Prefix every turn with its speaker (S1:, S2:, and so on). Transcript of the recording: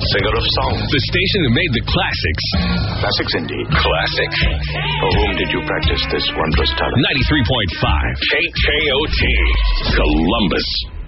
S1: singer of songs.
S2: The station that made the classics.
S1: Classics indeed.
S2: Classic.
S1: For whom did you practice this wondrous talent?
S2: 93.5 KKOT, Columbus.